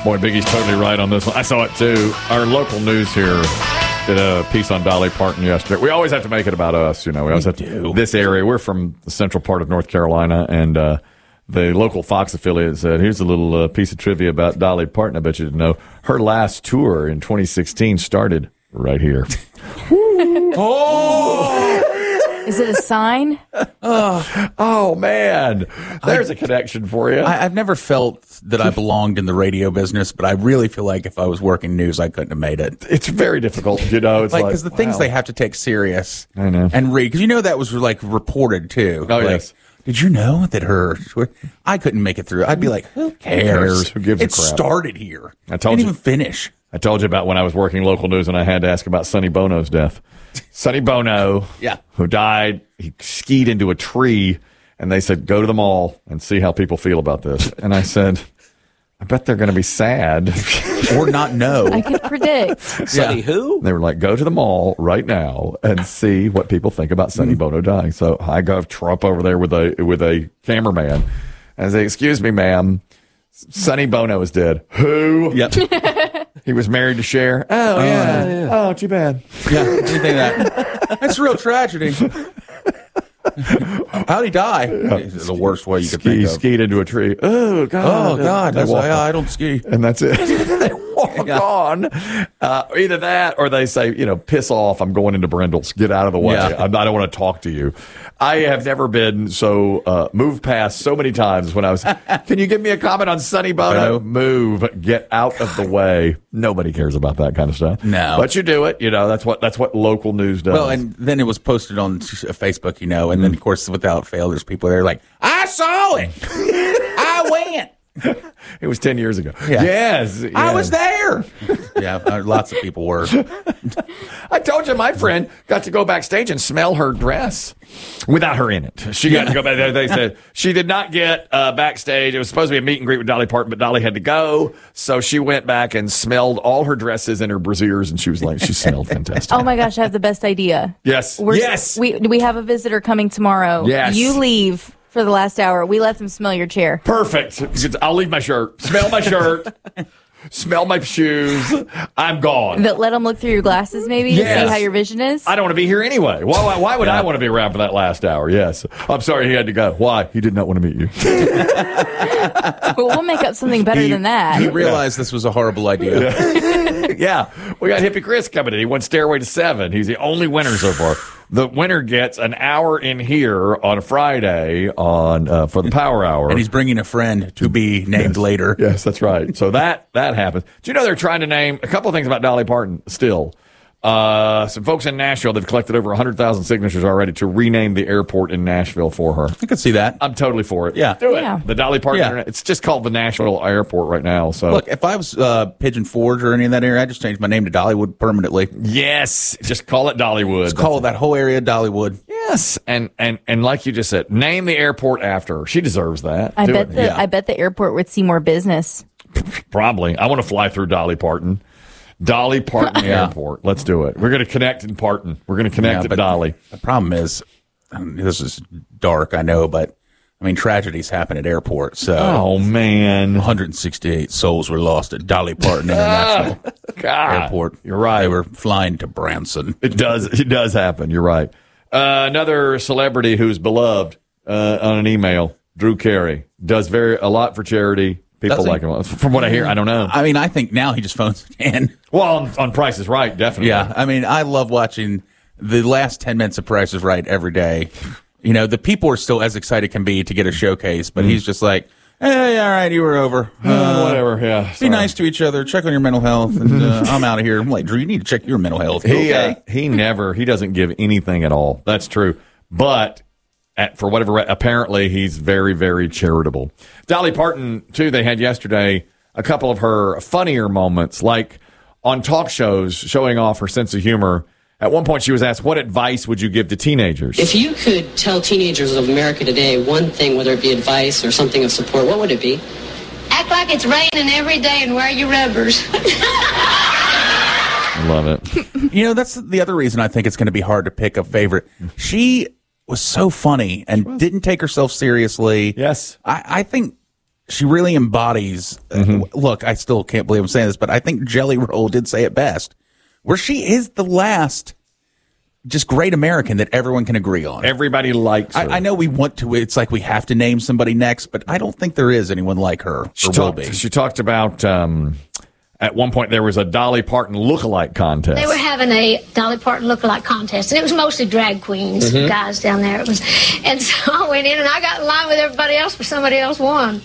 Boy, Biggie's totally right on this one. I saw it too. Our local news here did a piece on Dolly Parton yesterday. We always have to make it about us, We always have to. This area, we're from the central part of North Carolina, and the local Fox affiliate said, here's a little piece of trivia about Dolly Parton. I bet you didn't know. Her last tour in 2016 started right here. Is it a sign? Oh, man. There's a connection for you. I've never felt that I belonged in the radio business, but I really feel like if I was working news, I couldn't have made it. It's very difficult, It's because the things they have to take serious. I know. And read, because that was reported too. Oh, yes. Did you know that I couldn't make it through? I'd be like, who cares? Who gives a crap? It started here. I told didn't you. even finish. I told you about when I was working local news and I had to ask about Sonny Bono's death. Sonny Bono, who died, he skied into a tree, and they said, go to the mall and see how people feel about this. And I said, I bet they're going to be sad. Or not know. I could predict. Sonny who? They were like, go to the mall right now and see what people think about Sonny Bono dying. So I go Trump over there with a cameraman and I say, excuse me, ma'am, Sonny Bono is dead. Who? Yep. He was married to Cher. Oh, yeah. Oh, too bad. Yeah, anything that's a real tragedy. How'd he die? It's the worst way you could think of. Skied into a tree. Oh, God. Oh, God. I don't ski. And that's it. They walk on. Either that or they say, piss off. I'm going into Brindle's. Get out of the way. Yeah. I don't want to talk to you. I have never been so moved past so many times when I was, can you give me a comment on Sonny Bono? Move. Get out of the way. Nobody cares about that kind of stuff. No. But you do it. That's what local news does. Well, and then it was posted on Facebook, and then, of course, without fail, there's people there like, I saw it. I went. It was 10 years ago. Yeah. Yes. I was there. Yeah, lots of people were. I told you my friend got to go backstage and smell her dress without her in it. She got to go back there. They said she did not get backstage. It was supposed to be a meet and greet with Dolly Parton, but Dolly had to go. So she went back and smelled all her dresses and her brassieres, and she was like, she smelled fantastic. Oh, my gosh, I have the best idea. Yes. We have a visitor coming tomorrow. Yes. You leave for the last hour. We let them smell your chair. Perfect. I'll leave my shirt. Smell my shirt. Smell my shoes. I'm gone. Let them look through your glasses maybe to see how your vision is? I don't want to be here anyway. Why would I want to be around for that last hour? Yes. I'm sorry he had to go. Why? He did not want to meet you. Well, we'll make up something better than that. He realized this was a horrible idea. Yeah. We got Hippie Chris coming in. He won Stairway to 7. He's the only winner so far. The winner gets an hour in here on a Friday for the Power Hour. And he's bringing a friend to be named later. Yes, that's right. So that happens. Do you know they're trying to name a couple of things about Dolly Parton still? Some folks in Nashville, they've collected over 100,000 signatures already to rename the airport in Nashville for her. I could see that. I'm totally for it. Yeah. Do it. Yeah. The Dolly Parton Internet. It's just called the Nashville Airport right now. So Look, if I was Pigeon Forge or any of that area, I'd just change my name to Dollywood permanently. yes, just call it Dollywood. Just call that whole area Dollywood. Yes, and like you just said, name the airport after her. She deserves that. I Do bet it. I bet the airport would see more business. Probably. I want to fly through Dolly Parton. Dolly Parton Airport. Let's do it. We're going to connect in Parton. We're going to connect at Dolly. The problem is, this is dark, I know, but tragedies happen at airports. So, Oh, man. 168 souls were lost at Dolly Parton International Airport. You're right. They were flying to Branson. It does happen. You're right. Another celebrity who's beloved on an email, Drew Carey, does a lot for charity. People like him. From what I hear, I don't know. I think now he just phones it in. Well, on Price is Right, definitely. Yeah, I love watching the last 10 minutes of Price is Right every day. The people are still as excited can be to get a showcase, but he's just like, hey, all right, you were over. Whatever, yeah. Be nice to each other. Check on your mental health, and I'm out of here. I'm like, Drew, you need to check your mental health. He Okay? doesn't give anything at all. That's true. But for whatever, apparently he's very, very charitable. Dolly Parton, too, they had yesterday a couple of her funnier moments, like on talk shows showing off her sense of humor. At one point, she was asked, what advice would you give to teenagers? If you could tell teenagers of America today one thing, whether it be advice or something of support, what would it be? Act like it's raining every day and wear your rubbers. I love it. That's the other reason I think it's going to be hard to pick a favorite. She was so funny and didn't take herself seriously. Yes. I think she really embodies. Look, I still can't believe I'm saying this, but I think Jelly Roll did say it best, where she is the last just great American that everyone can agree on. Everybody likes her. I know we want to. It's like we have to name somebody next, but I don't think there is anyone like her. She talked about. At one point, there was a Dolly Parton lookalike contest. They were having a Dolly Parton lookalike contest, and it was mostly drag queens, guys down there. And so I went in, and I got in line with everybody else, but somebody else won.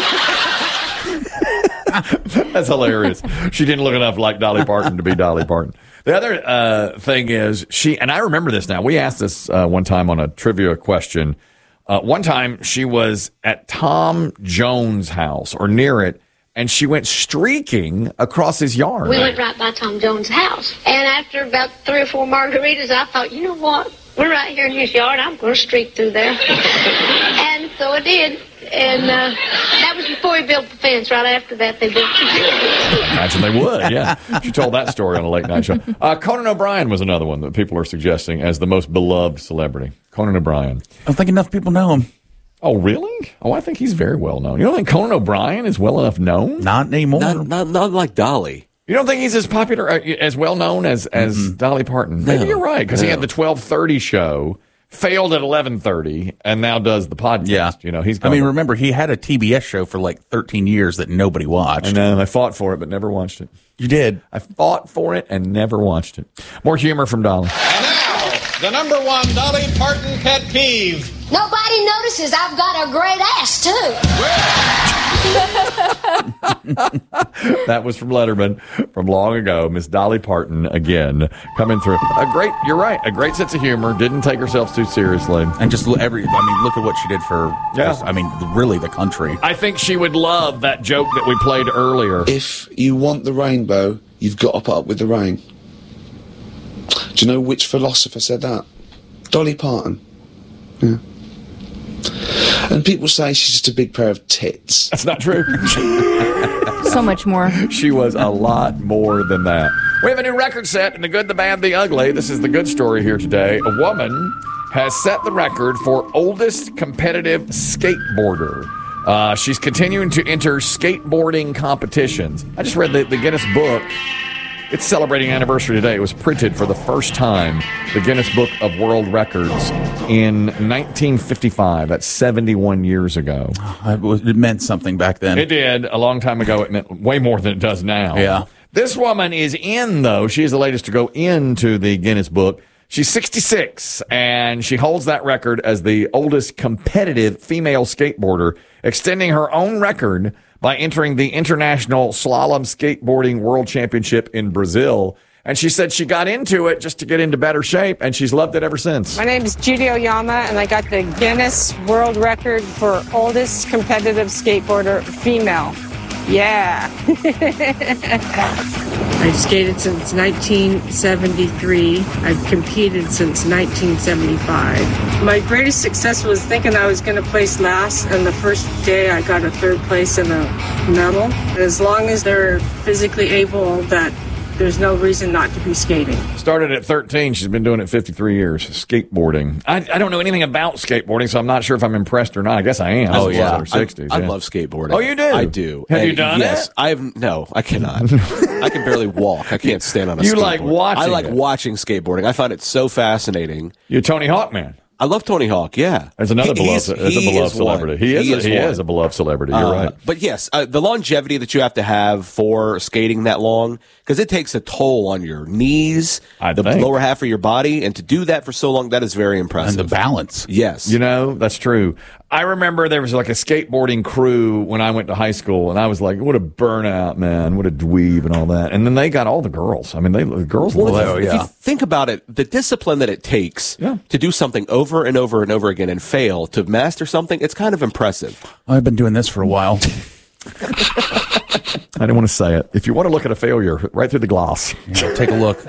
That's hilarious. She didn't look enough like Dolly Parton to be Dolly Parton. The other thing is and I remember this now. We asked this one time on a trivia question. One time she was at Tom Jones' house or near it, and she went streaking across his yard. We went right by Tom Jones' house. And after about 3 or 4 margaritas, I thought, you know what? We're right here in his yard. I'm going to streak through there. And so I did. And that was before he built the fence. Right after that, they built the fence. Imagine they would, yeah. She told that story on a late night show. Conan O'Brien was another one that people are suggesting as the most beloved celebrity. Conan O'Brien. I don't think enough people know him. Oh, really? Oh, I think he's very well known. You don't think Conan O'Brien is well enough known? Not anymore. Not like Dolly. You don't think he's as popular, as well known as Dolly Parton? Maybe you're right, because he had the 12:30 show, failed at 11:30, and now does the podcast. Yeah. You know, he's. I mean, remember, he had a TBS show for like 13 years that nobody watched. I know. I fought for it, but never watched it. You did. I fought for it and never watched it. More humor from Dolly. And now, the number one Dolly Parton pet peeve. Nobody notices I've got a great ass, too. That was from Letterman from long ago. Miss Dolly Parton again coming through. You're right. A great sense of humor. Didn't take herself too seriously. And just look at what she did for, really the country. I think she would love that joke that we played earlier. If you want the rainbow, you've got to put up with the rain. Do you know which philosopher said that? Dolly Parton. Yeah. And people say she's just a big pair of tits. That's not true. So much more. She was a lot more than that. We have a new record set in The Good, the Bad, the Ugly. This is the good story here today. A woman has set the record for oldest competitive skateboarder. She's continuing to enter skateboarding competitions. I just read the Guinness Book. It's celebrating anniversary today. It was printed for the first time, the Guinness Book of World Records, in 1955. That's 71 years ago. It meant something back then. It did. A long time ago, it meant way more than it does now. Yeah. This woman is in, though. She is the latest to go into the Guinness Book. She's 66, and she holds that record as the oldest competitive female skateboarder, extending her own record by entering the International Slalom Skateboarding World Championship in Brazil. And she said she got into it just to get into better shape, and she's loved it ever since. My name is Judy Oyama, and I got the Guinness World Record for oldest competitive skateboarder female. Yeah. I've skated since 1973. I've competed since 1975. My greatest success was thinking I was going to place last, and the first day I got a third place and a medal. As long as they're physically able, that there's no reason not to be skating. Started at 13. She's been doing it 53 years, skateboarding. I don't know anything about skateboarding, so I'm not sure if I'm impressed or not. I guess I am. Oh, yeah. 60s, I love skateboarding. Oh, you do? I do. Have you done yes, it? No, I cannot. I can barely walk. I can't stand on a skateboard. You like watching I like it. watching skateboarding. I find it so fascinating. You're a Tony Hawk man. I love Tony Hawk, yeah. There's another beloved celebrity. He is a beloved celebrity. You're right. But yes, the longevity that you have to have for skating that long, because it takes a toll on your knees, the lower half of your body, and to do that for so long, that is very impressive. And the balance. Yes. You know, that's true. I remember there was like a skateboarding crew when I went to high school, and I was like, what a burnout, man. What a dweeb and all that. And then they got all the girls. I mean, the girls love it. If you think about it, the discipline that it takes to do something over and over and over again and fail, to master something, it's kind of impressive. I've been doing this for a while. I didn't want to say it. If you want to look at a failure, right through the glass. Yeah, take a look.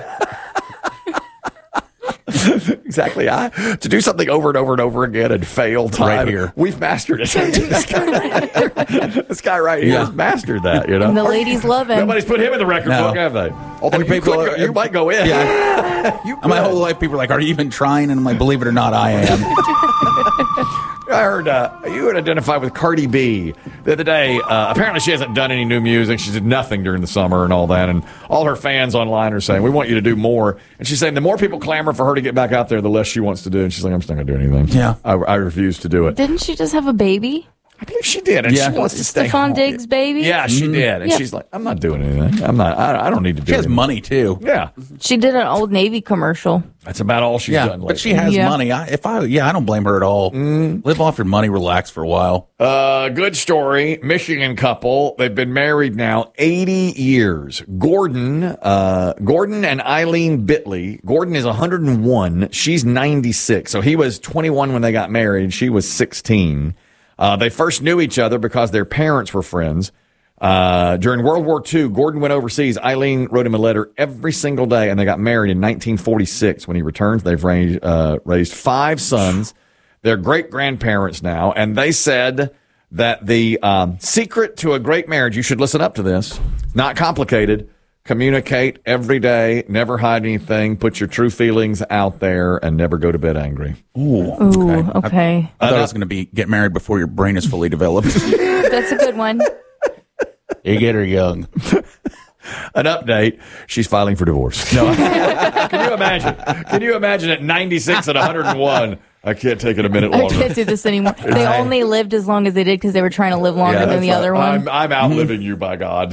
Exactly. To do something over and over and over again and fail time. Right here. We've mastered it. This guy right here has mastered that, you know. And the ladies love him. Nobody's put him in the record book, have they? Although you might go in. Yeah. My whole life, people are like, are you even trying? And I'm like, believe it or not, I am. I heard you would identify with Cardi B the other day. Apparently, she hasn't done any new music. She did nothing during the summer and all that. And all her fans online are saying, we want you to do more. And she's saying the more people clamor for her to get back out there, the less she wants to do. And she's like, I'm just not going to do anything. Yeah. I refuse to do it. Didn't she just have a baby? I believe she did, and she wants to stay Stephon home. Diggs' baby? Yeah, she did. And she's like, I'm not doing anything. I don't need to do it. She has money, too. Yeah. She did an Old Navy commercial. That's about all she's done lately. But she has money. I don't blame her at all. Live off your money, relax for a while. Good story. Michigan couple. They've been married now 80 years. Gordon and Eileen Bitley. Gordon is 101. She's 96. So he was 21 when they got married. She was 16. They first knew each other because their parents were friends. During World War II, Gordon went overseas. Eileen wrote him a letter every single day, and they got married in 1946. When he returns, they've raised 5 sons. They're great-grandparents now, and they said that the secret to a great marriage, you should listen up to this, it's not complicated. Communicate every day, never hide anything, put your true feelings out there, and never go to bed angry. Ooh, okay. I thought it was going to be get married before your brain is fully developed. That's a good one. You get her young. An update, she's filing for divorce. No. Can you imagine? Can you imagine at 96 and 101? I can't take it a minute longer. I can't do this anymore. They only lived as long as they did because they were trying to live longer than the other one. I'm outliving you, by God.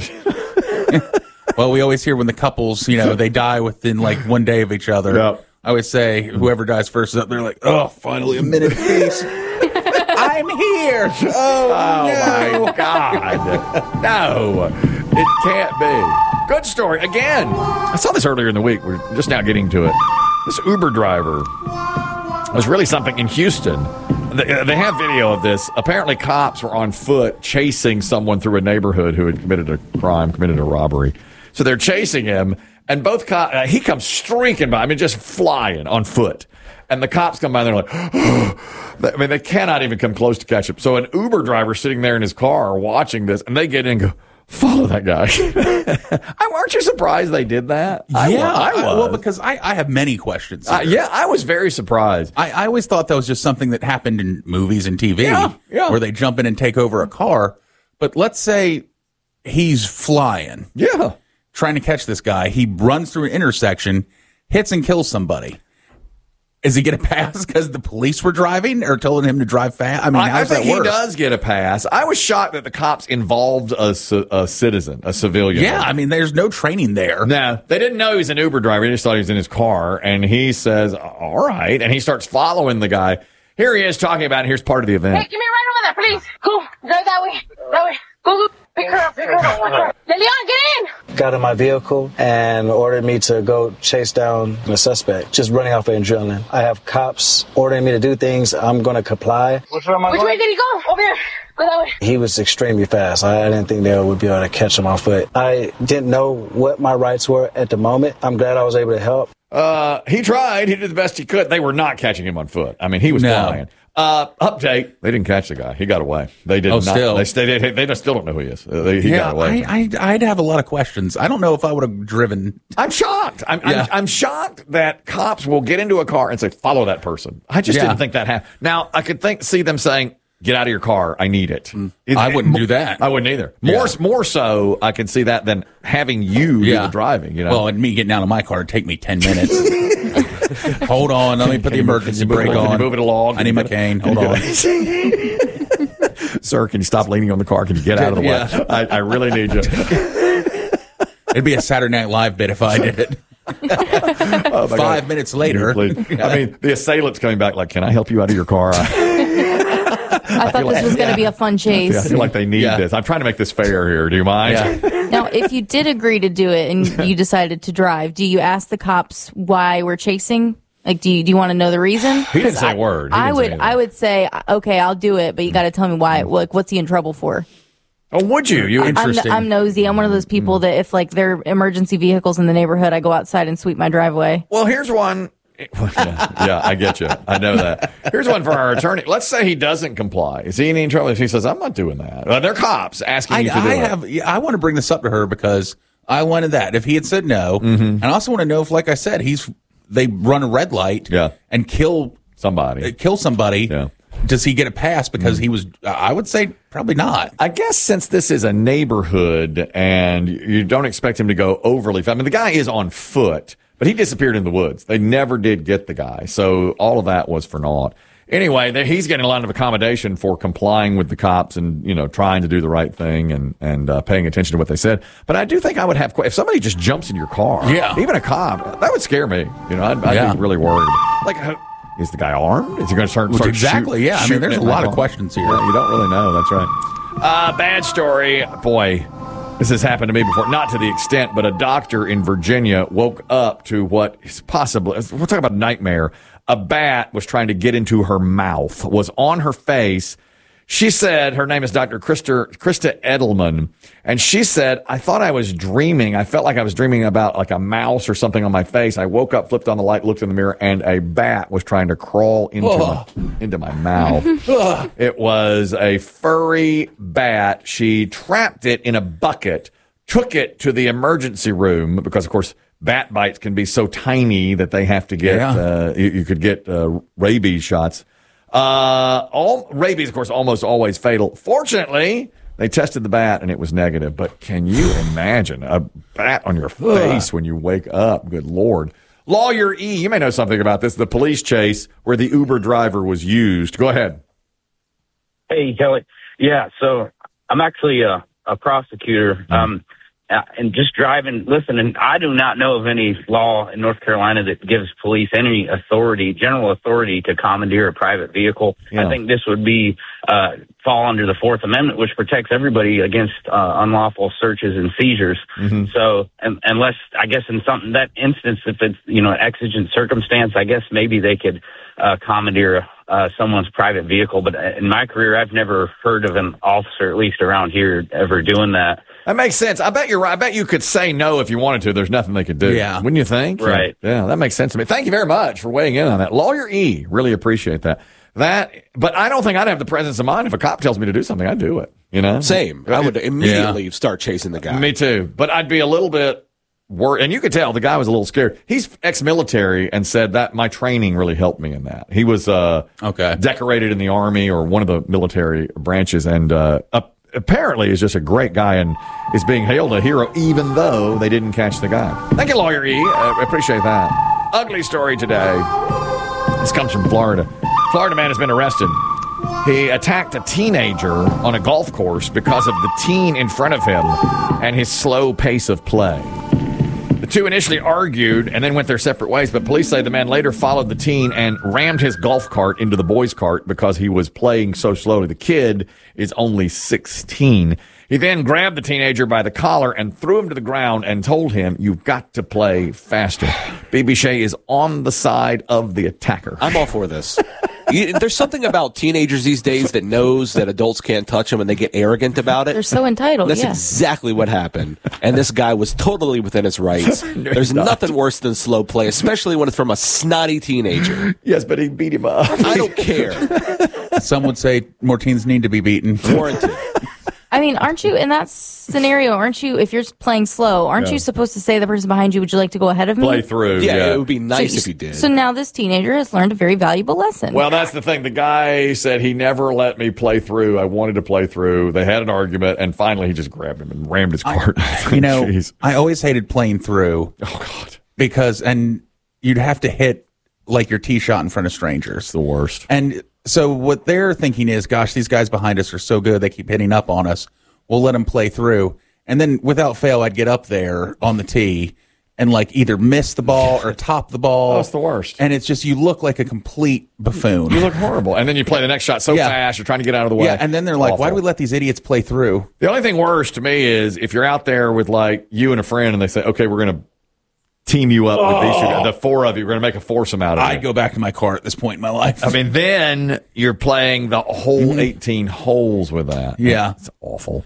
Well, we always hear when the couples, they die within like one day of each other. Yep. I always say whoever dies first is up there like, oh, finally a minute of peace. I'm here. Oh no. My God. No, it can't be. Good story. Again, I saw this earlier in the week. We're just now getting to it. This Uber driver was really something in Houston. They have video of this. Apparently, cops were on foot chasing someone through a neighborhood who had committed a crime, committed a robbery. So they're chasing him, and both cops, he comes streaking by. I mean, just flying on foot. And the cops come by, and they're like, I mean, they cannot even come close to catch him. So an Uber driver sitting there in his car watching this, and they get in and go, follow that guy. Aren't you surprised they did that? I was. Well, because I have many questions. I was very surprised. I always thought that was just something that happened in movies and TV where they jump in and take over a car. But let's say he's flying. Yeah. Trying to catch this guy. He runs through an intersection, hits and kills somebody. Is he going to pass because the police were driving or telling him to drive fast? I mean, how does that work? I think he does get a pass. I was shocked that the cops involved a citizen, a civilian. Yeah, I mean, there's no training there. No, they didn't know he was an Uber driver. They just thought he was in his car. And he says, all right. And he starts following the guy. Here he is talking about it. Here's part of the event. Hey, give me a ride over there, please. Go, drive that way. That way. Go, pick her up. Leon, get in. Got in my vehicle and ordered me to go chase down the suspect, just running off of adrenaline. I have cops ordering me to do things. I'm going to comply. Which way did he go? Over there. Go that way. He was extremely fast. I didn't think they would be able to catch him on foot. I didn't know what my rights were at the moment. I'm glad I was able to help. He tried. He did the best he could. They were not catching him on foot. I mean, he was flying. Update. They didn't catch the guy. He got away. They did not. Still. They still don't know who he is. He got away. I'd have a lot of questions. I don't know if I would have driven. I'm shocked. I'm shocked that cops will get into a car and say, follow that person. I just didn't think that happened. Now, I could see them saying, get out of your car. I need it. I wouldn't do that. I wouldn't either. More so, I can see that than having you do the driving. Well, and me getting out of my car would take me 10 minutes. Hold on. Let me put the emergency brake on. Can you move it along? I need my cane. Hold on. Sir, can you stop leaning on the car? Can you get out of the way? I really need you. It'd be a Saturday Night Live bit if I did it. 5 minutes later. I mean, the assailant's coming back like, can I help you out of your car? I thought this was going to be a fun chase. I feel like they need this. I'm trying to make this fair here. Do you mind? Now, if you did agree to do it and you decided to drive, do you ask the cops why we're chasing? Like, do you want to know the reason? He didn't say a word. I would say, okay, I'll do it, but you got to tell me why. Like, what's he in trouble for? Oh, would you? Interesting. I'm nosy. I'm one of those people that if like there are emergency vehicles in the neighborhood, I go outside and sweep my driveway. Well, here's one. Yeah, I get you. I know that. Here's one for our attorney. Let's say he doesn't comply. Is he in any trouble if he says, I'm not doing that? They're cops asking you to do it. I want to bring this up to her because I wanted that. If he had said no, and I also want to know if, like I said, they run a red light and kill somebody. Does he get a pass because he was, I would say probably not. I guess since this is a neighborhood and you don't expect him to go overly fast. I mean, the guy is on foot, but he disappeared in the woods. They never did get the guy. So all of that was for naught. Anyway, he's getting a lot of accommodation for complying with the cops and, trying to do the right thing and paying attention to what they said. But I do think I would have, if somebody just jumps in your car, even a cop, that would scare me. I'd be really worried. Like, is the guy armed? Is he going to start exactly, shoot, yeah. I mean, there's a lot of questions here. Yeah, you don't really know. That's right. Bad story. Boy, this has happened to me before. Not to the extent, but a doctor in Virginia woke up to what is possibly, we're talking about a nightmare. A bat was trying to get into her mouth, was on her face. She said, her name is Dr. Krista Edelman, and she said, I thought I was dreaming. I felt like I was dreaming about like a mouse or something on my face. I woke up, flipped on the light, looked in the mirror, and a bat was trying to crawl into my mouth. It was a furry bat. She trapped it in a bucket, took it to the emergency room because, of course, bat bites can be so tiny that they have to get, you could get rabies shots. Rabies, of course, almost always fatal. Fortunately, they tested the bat and it was negative. But can you imagine a bat on your face when you wake up? Good Lord. Lawyer E, you may know something about this. The police chase where the Uber driver was used. Go ahead. Hey, Kelly. Yeah, so I'm actually a prosecutor. And just driving, listen, and I do not know of any law in North Carolina that gives police any authority, general authority to commandeer a private vehicle. Yeah. I think this would be, fall under the Fourth Amendment, which protects everybody against, unlawful searches and seizures. Mm-hmm. So, unless, I guess in that instance, if it's, an exigent circumstance, I guess maybe they could, commandeer, someone's private vehicle. But in my career, I've never heard of an officer, at least around here, ever doing that. That makes sense. I bet you're right. I bet you could say no if you wanted to. There's nothing they could do. Yeah. Wouldn't you think? Right. Yeah, that makes sense to me. Thank you very much for weighing in on that. Lawyer E, really appreciate that. But I don't think I'd have the presence of mind if a cop tells me to do something, I'd do it. Same. I would immediately start chasing the guy. Me too. But I'd be a little bit worried. And you could tell the guy was a little scared. He's ex-military and said that my training really helped me in that. He was decorated in the Army or one of the military branches and apparently is just a great guy and is being hailed a hero even though they didn't catch the guy. Thank you, Lawyer E. I appreciate that. Ugly story today. This comes from Florida. Florida man has been arrested. He attacked a teenager on a golf course because of the teen in front of him and his slow pace of play. The two initially argued and then went their separate ways, but police say the man later followed the teen and rammed his golf cart into the boy's cart because he was playing so slowly. The kid is only 16. He then grabbed the teenager by the collar and threw him to the ground and told him, "You've got to play faster." BB Shea is on the side of the attacker. I'm all for this. There's something about teenagers these days that knows that adults can't touch them and they get arrogant about it. They're so entitled. That's exactly what happened. And this guy was totally within his rights. There's nothing worse than slow play, especially when it's from a snotty teenager. Yes, but he beat him up. I don't care. Some would say more teens need to be beaten. Warranted. I mean, aren't you in that scenario? If you're playing slow, aren't you supposed to say to the person behind you, "Would you like to go ahead of me?" Play through. Yeah, it would be nice if he did. So now this teenager has learned a very valuable lesson. Well, that's the thing. The guy said he never let me play through. I wanted to play through. They had an argument, and finally he just grabbed him and rammed his cart. I always hated playing through. Oh God, because you'd have to hit like your tee shot in front of strangers. It's the worst. And so what they're thinking is, gosh, these guys behind us are so good. They keep hitting up on us. We'll let them play through. And then without fail, I'd get up there on the tee and either miss the ball or top the ball. Oh, it's the worst. And it's just, you look like a complete buffoon. You look horrible. And then you play the next shot so fast, you're trying to get out of the way. Yeah, and then they're like, why do we let these idiots play through? The only thing worse to me is if you're out there with you and a friend and they say, okay, we're going to team you up with these two guys. The four of you. We're going to make a foursome out of it. I'd go back to my car at this point in my life. I mean, then you're playing the whole 18 holes with that. Yeah. It's awful.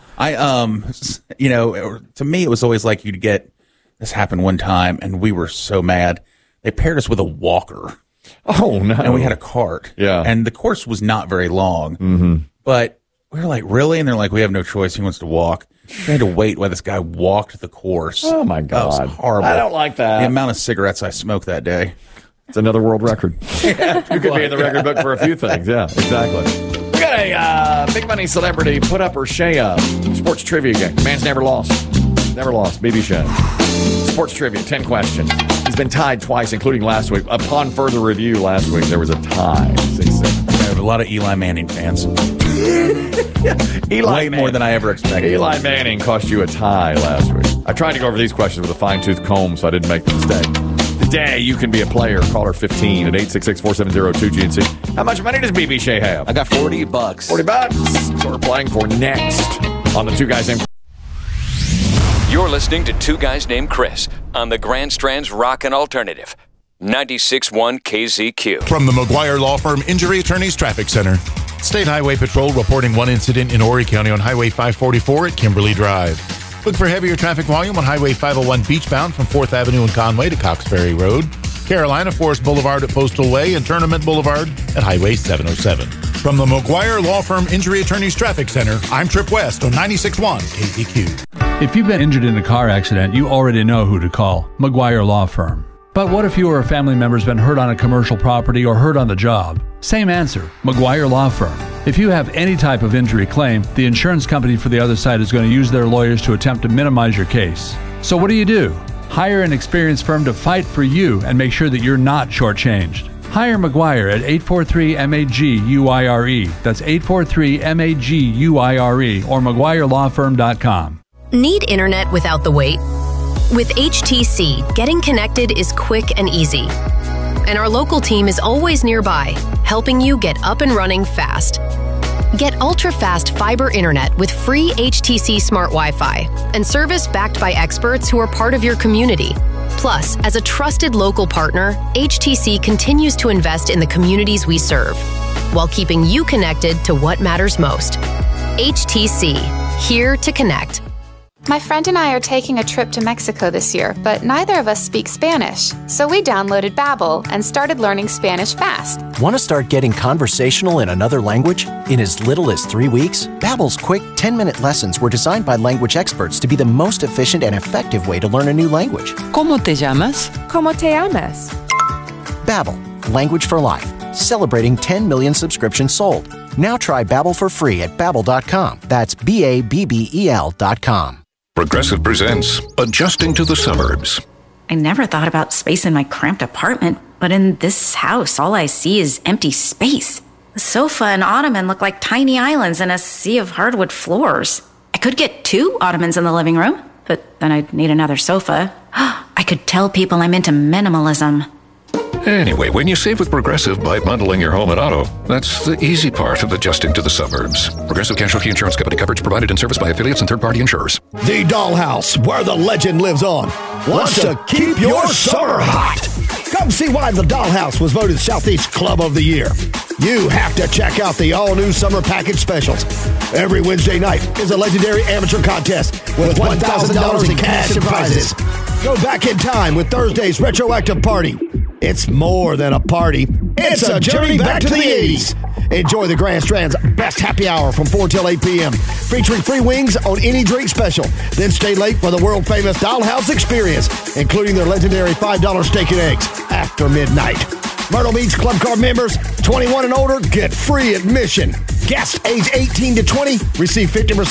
To me, it was always like this happened one time and we were so mad. They paired us with a walker. Oh, no. And we had a cart. Yeah. And the course was not very long. Mm-hmm. But we were like, really? And they're like, we have no choice. He wants to walk. We had to wait while this guy walked the course. Oh, my God. That was horrible. I don't like that. The amount of cigarettes I smoked that day. It's another world record. You could be in the record book for a few things. Yeah, exactly. We got a big money celebrity put up or Shea sports trivia game. Man's never lost. Never lost. BB Shea. Sports trivia, 10 questions. He's been tied twice, including last week. Upon further review last week, there was a tie. 6-6. I have a lot of Eli Manning fans. Way more than I ever expected. Eli Manning cost you a tie last week. I tried to go over these questions with a fine-tooth comb, so I didn't make the mistake. Today, you can be a player. Caller 15 at 866-470-2GNC. How much money does BB Shea have? I got $40. $40. So we're playing for next on the Two Guys Named. You're listening to Two Guys Named Chris on the Grand Strand's Rockin' Alternative. 96.1 KZQ. From the McGuire Law Firm Injury Attorneys Traffic Center. State Highway Patrol reporting one incident in Horry County on Highway 544 at Kimberly Drive. Look for heavier traffic volume on Highway 501 beachbound from 4th Avenue in Conway to Cox Ferry Road, Carolina Forest Boulevard at Postal Way, and Tournament Boulevard at Highway 707. From the McGuire Law Firm Injury Attorneys Traffic Center, I'm Trip West on 96.1 KZQ. If you've been injured in a car accident, you already know who to call, McGuire Law Firm. But what if you or a family member's been hurt on a commercial property or hurt on the job? Same answer, McGuire Law Firm. If you have any type of injury claim, the insurance company for the other side is going to use their lawyers to attempt to minimize your case. So what do? Hire an experienced firm to fight for you and make sure that you're not shortchanged. Hire McGuire at 843-MAG-UIRE. That's 843-MAG-UIRE or McGuireLawFirm.com. Need internet without the wait? With HTC, getting connected is quick and easy. And our local team is always nearby, helping you get up and running fast. Get ultra-fast fiber internet with free HTC Smart Wi-Fi and service backed by experts who are part of your community. Plus, as a trusted local partner, HTC continues to invest in the communities we serve, while keeping you connected to what matters most. HTC, here to connect. My friend and I are taking a trip to Mexico this year, but neither of us speak Spanish. So we downloaded Babbel and started learning Spanish fast. Want to start getting conversational in another language? In as little as 3 weeks, Babbel's quick 10-minute lessons were designed by language experts to be the most efficient and effective way to learn a new language. ¿Cómo te llamas? ¿Cómo te llamas? Babbel, language for life. Celebrating 10 million subscriptions sold. Now try Babbel for free at Babbel.com. That's Babbel.com. Progressive presents Adjusting to the Suburbs. I never thought about space in my cramped apartment, but in this house, all I see is empty space. The sofa and ottoman look like tiny islands in a sea of hardwood floors. I could get 2 ottomans in the living room, but then I'd need another sofa. I could tell people I'm into minimalism. Anyway, when you save with Progressive by bundling your home and auto, that's the easy part of adjusting to the suburbs. Progressive Casualty Insurance Company. Coverage provided and serviced by affiliates and third-party insurers. The Dollhouse, where the legend lives on, wants to keep your summer hot. Come see why the Dollhouse was voted Southeast Club of the Year. You have to check out the all-new summer package specials. Every Wednesday night is a legendary amateur contest with $1,000 in cash and prizes. Go back in time with Thursday's retroactive party. It's more than a party. It's a journey back to the 80s. Enjoy the Grand Strand's best happy hour from 4 till 8 p.m. featuring free wings on any drink special. Then stay late for the world-famous Dollhouse experience, including their legendary $5 steak and eggs after midnight. Myrtle Beach Club Card members, 21 and older, get free admission. Guests age 18 to 20 receive 50%